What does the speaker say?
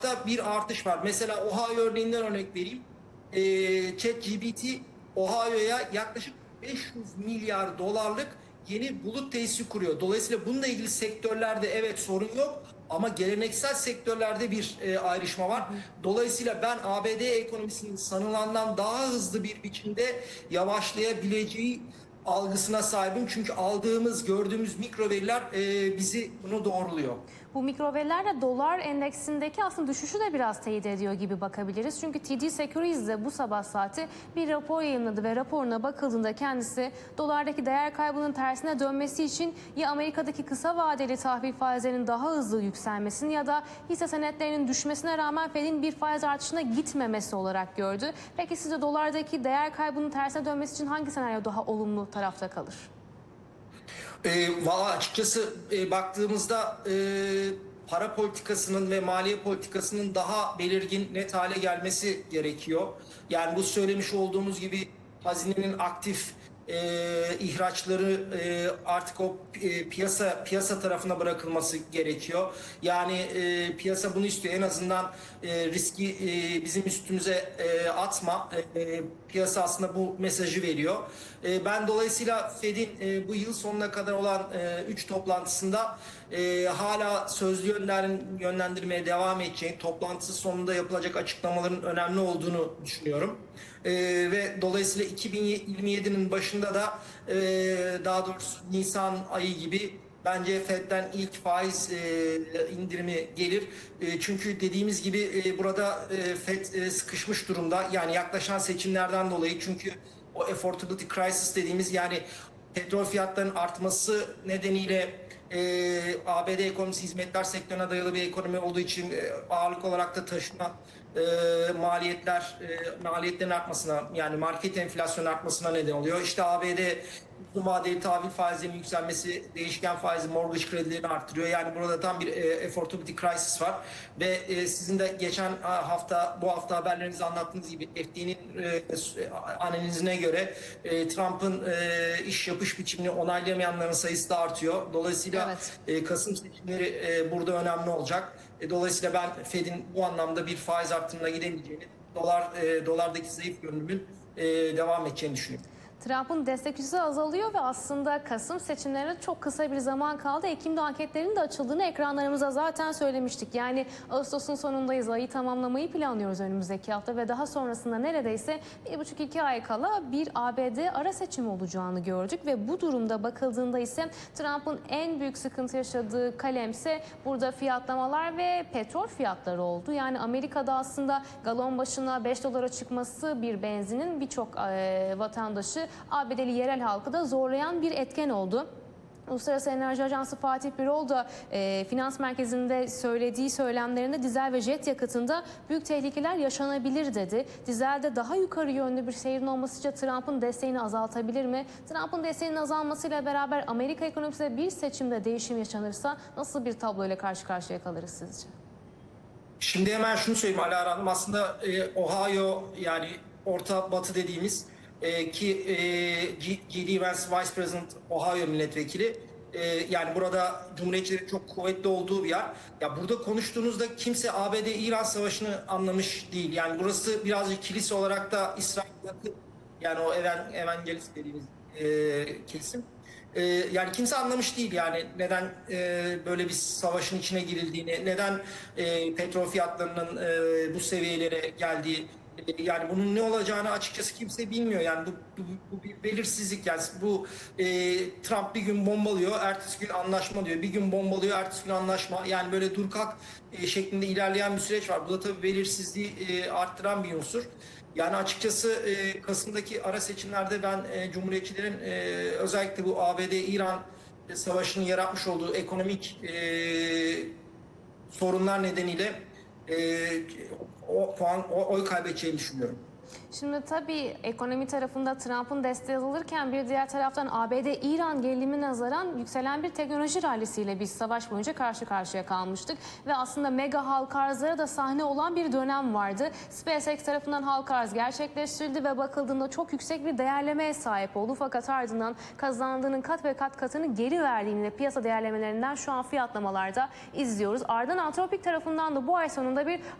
bir artış var. Mesela Ohio örneğinden örnek vereyim. ChatGPT Ohio'ya yaklaşık 500 milyar dolarlık yeni bulut tesisi kuruyor. Dolayısıyla bununla ilgili sektörlerde evet sorun yok ama geleneksel sektörlerde bir ayrışma var. Dolayısıyla ben ABD ekonomisinin sanılandan daha hızlı bir biçimde yavaşlayabileceği algısına sahibim. Çünkü aldığımız, gördüğümüz mikro veriler bizi bunu doğruluyor. Bu mikroveriler de dolar endeksindeki aslında düşüşü de biraz teyit ediyor gibi bakabiliriz. Çünkü TD Securities de bu sabah saati bir rapor yayınladı ve raporuna bakıldığında kendisi dolardaki değer kaybının tersine dönmesi için ya Amerika'daki kısa vadeli tahvil faizlerinin daha hızlı yükselmesini ya da hisse senetlerinin düşmesine rağmen Fed'in bir faiz artışına gitmemesi olarak gördü. Peki sizce dolardaki değer kaybının tersine dönmesi için hangi senaryo daha olumlu tarafta kalır? Valla açıkçası baktığımızda para politikasının ve maliye politikasının daha belirgin, net hale gelmesi gerekiyor. Yani bu söylemiş olduğumuz gibi hazinenin aktif ihraçları artık o piyasa tarafına bırakılması gerekiyor. Yani piyasa bunu istiyor. En azından riski bizim üstümüze atma. Piyasa aslında bu mesajı veriyor. Ben dolayısıyla Fed'in bu yıl sonuna kadar olan 3 toplantısında hala sözlü yönlendirmeye devam edeceğini, toplantısı sonunda yapılacak açıklamaların önemli olduğunu düşünüyorum. Ve dolayısıyla 2027'nin başında da daha doğrusu Nisan ayı gibi bence Fed'den ilk faiz indirimi gelir. Çünkü dediğimiz gibi burada Fed sıkışmış durumda. Yani yaklaşan seçimlerden dolayı, çünkü o affordability crisis dediğimiz, yani petrol fiyatlarının artması nedeniyle ABD ekonomisi hizmetler sektörüne dayalı bir ekonomi olduğu için ağırlık olarak da taşıma maliyetlerin artmasına, yani market enflasyonu artmasına neden oluyor. İşte ABD uzun vadeli tahvil faizlerinin yükselmesi değişken faizli mortgage kredilerini arttırıyor. Yani burada tam bir affordability crisis var ve sizin de geçen hafta, bu hafta haberlerinizde anlattığınız gibi FD'nin analizine göre Trump'ın iş yapış biçimini onaylayamayanların sayısı da artıyor. Dolayısıyla Evet. Kasım seçimleri burada önemli olacak. Dolayısıyla ben Fed'in bu anlamda bir faiz artırımına gidemeyeceğini, dolardaki zayıf görünümün devam edeceğini düşünüyorum. Trump'ın destekçisi azalıyor ve aslında Kasım seçimlerine çok kısa bir zaman kaldı. Ekim'de anketlerin de açıldığını ekranlarımıza zaten söylemiştik. Yani Ağustos'un sonundayız, ayı tamamlamayı planlıyoruz önümüzdeki hafta ve daha sonrasında neredeyse 1,5-2 ay kala bir ABD ara seçim olacağını gördük ve bu durumda bakıldığında ise Trump'ın en büyük sıkıntı yaşadığı kalemse burada fiyatlamalar ve petrol fiyatları oldu. Yani Amerika'da aslında galon başına 5 dolara çıkması bir benzinin birçok vatandaşı, ABD'li yerel halkı da zorlayan bir etken oldu. Uluslararası Enerji Ajansı Fatih Birol da finans merkezinde söylediği söylemlerinde dizel ve jet yakıtında büyük tehlikeler yaşanabilir dedi. Dizelde daha yukarı yönlü bir seyrin olması Trump'ın desteğini azaltabilir mi? Trump'ın desteğinin azalmasıyla beraber Amerika ekonomisinde bir seçimde değişim yaşanırsa nasıl bir tabloyla karşı karşıya kalırız sizce? Şimdi hemen şunu söyleyeyim Alara Hanım. Aslında Ohio, yani Orta Batı dediğimiz ki G.D. Vance Vice President Ohio milletvekili, yani burada Cumhuriyetçilerin çok kuvvetli olduğu bir yer. Ya burada konuştuğunuzda kimse ABD-İran savaşını anlamış değil. Yani burası birazcık kilise olarak da İsrail'e yakın. Yani o evangelist dediğimiz kesim. Yani kimse anlamış değil, yani neden böyle bir savaşın içine girildiğini, neden petrol fiyatlarının bu seviyelere geldiği, yani bunun ne olacağını açıkçası kimse bilmiyor. Yani bu bir belirsizlik. Yani bu Trump bir gün bombalıyor, ertesi gün anlaşma diyor. Bir gün bombalıyor, ertesi gün anlaşma. Yani böyle dur kalk şeklinde ilerleyen bir süreç var. Bu da tabii belirsizliği arttıran bir unsur. Yani açıkçası Kasım'daki ara seçimlerde ben Cumhuriyetçilerin özellikle bu ABD-İran savaşının yaratmış olduğu ekonomik sorunlar nedeniyle oy kaybedeceğini düşünüyorum. Şimdi tabii ekonomi tarafında Trump'ın desteği alınırken bir diğer taraftan ABD-İran gerilimi nazaran yükselen bir teknoloji rallisiyle biz savaş boyunca karşı karşıya kalmıştık. Ve aslında mega halka arzlara da sahne olan bir dönem vardı. SpaceX tarafından halka arz gerçekleştirildi ve bakıldığında çok yüksek bir değerlemeye sahip oldu. Fakat ardından kazandığının kat ve katını geri verdiğini de piyasa değerlemelerinden şu an fiyatlamalarda izliyoruz. Ardından Anthropic tarafından da bu ay sonunda bir